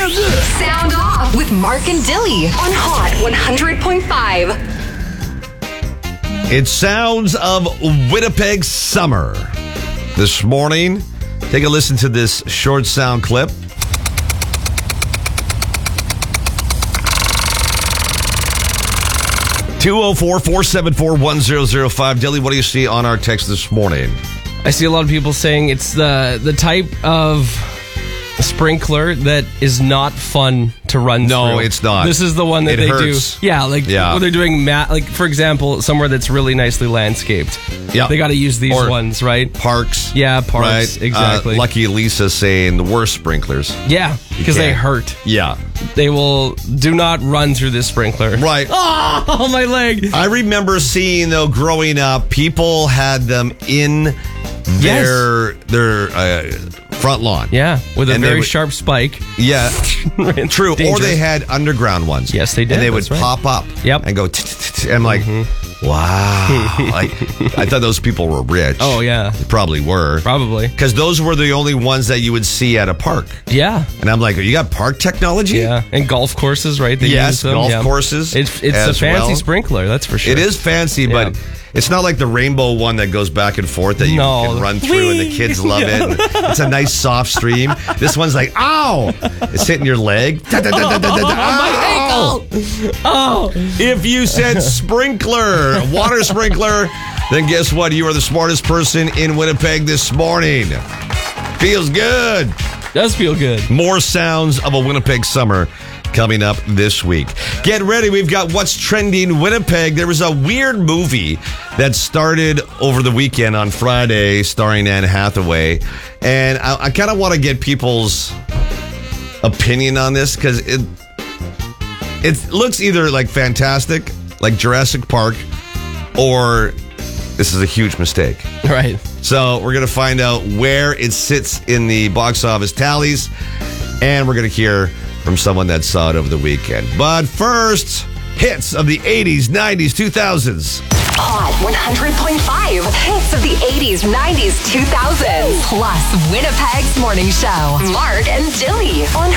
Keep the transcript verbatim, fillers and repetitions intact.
Sound off with Mark and Dilly on Hot one hundred point five. It's sounds of Winnipeg summer. This morning, take a listen to this short sound clip. two oh four, four seven four, one oh oh five. Dilly, what do you see on our text this morning? I see a lot of people saying it's the the type of sprinkler that is not fun to run no, through. No, it's not. This is the one that it they hurts. do. Yeah, like yeah. when they're doing mat, like for example, somewhere that's really nicely landscaped. Yeah, they got to use these or ones, right? Parks. Yeah, parks. Right? Exactly. Uh, Lucky Lisa saying the worst sprinklers. Yeah, because they hurt. Yeah. They will do not run through this sprinkler. Right. Oh, my leg. I remember seeing, though, growing up, people had them in their yes. their uh, front lawn. Yeah, with a and very would, sharp spike. Yeah, true. Dangerous. Or they had underground ones. Yes, they did. And they would right. pop up yep. and go, and I'm like, wow. Like, I thought those people were rich. Oh, yeah. They probably were. Probably. Because those were the only ones that you would see at a park. Yeah. And I'm like, you got park technology? Yeah. And golf courses, right? They yes, use them. golf yeah. course,es It's, it's a fancy well. sprinkler, that's for sure. It is fancy, yeah. but it's not like the rainbow one that goes back and forth that you no. can run through Whee! and the kids love yeah. it. It's a nice soft stream. This one's like, ow! It's hitting your leg. Da, da, da, da, da, da, oh, my ankle! Oh! If you said sprinkler, water sprinkler, then guess what? You are the smartest person in Winnipeg this morning. Feels good. Does feel good. More sounds of a Winnipeg summer coming up this week. Get ready. We've got What's Trending Winnipeg. There was a weird movie that started over the weekend on Friday starring Anne Hathaway. And I, I kind of want to get people's opinion on this because it, it looks either like fantastic, like Jurassic Park, or this is a huge mistake. Right. So we're going to find out where it sits in the box office tallies. And we're going to hear from someone that saw it over the weekend. But first, hits of the eighties, nineties, two thousands. Hot one hundred point five. Hits of the eighties, nineties, two thousands. Plus Winnipeg's morning show. Mark and Dilly on